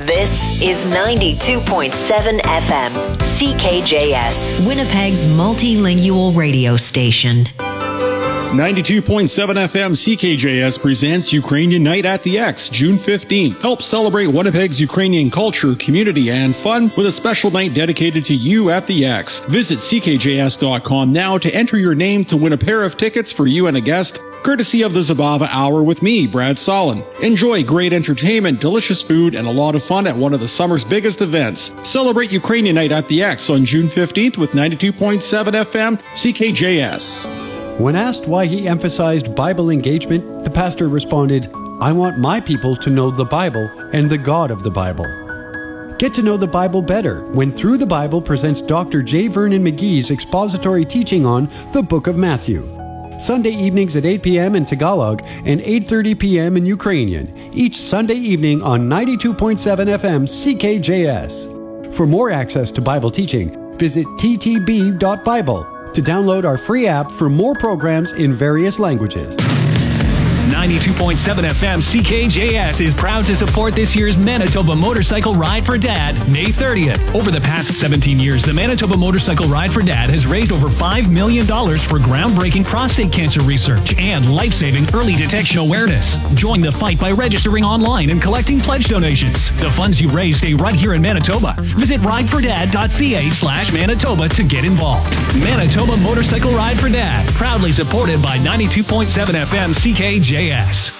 This is 92.7 FM, CKJS, Winnipeg's multilingual radio station. 92.7 FM CKJS presents Ukrainian Night at the X, June 15th. Help celebrate Winnipeg's Ukrainian culture, community, and fun with a special night dedicated to you at the X. Visit ckjs.com now to enter your name to win a pair of tickets for you and a guest, courtesy of the Zabava Hour with me, Brad Solon. Enjoy great entertainment, delicious food, and a lot of fun at one of the summer's biggest events. Celebrate Ukrainian Night at the X on June 15th with 92.7 FM CKJS. When asked why he emphasized Bible engagement, the pastor responded, "I want my people to know the Bible and the God of the Bible." Get to know the Bible better when Through the Bible presents Dr. J. Vernon McGee's expository teaching on the Book of Matthew. Sunday evenings at 8 p.m. in Tagalog and 8:30 p.m. in Ukrainian, each Sunday evening on 92.7 FM CKJS. For more access to Bible teaching, visit ttb.bible. to download our free app for more programs in various languages. 92.7 FM CKJS is proud to support this year's Manitoba Motorcycle Ride for Dad, May 30th. Over the past 17 years, the Manitoba Motorcycle Ride for Dad has raised over $5 million for groundbreaking prostate cancer research and life-saving early detection awareness. Join the fight by registering online and collecting pledge donations. The funds you raise stay right here in Manitoba. Visit ridefordad.ca/Manitoba to get involved. Manitoba Motorcycle Ride for Dad, proudly supported by 92.7 FM CKJS.